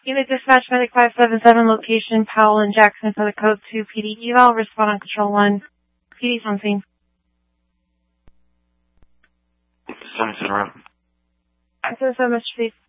Unit Dispatch Medic 577, location Powell and Jackson for the code 2 PD eval. Respond on control 1. PD's on scene. Sorry to interrupt. I said so much, please.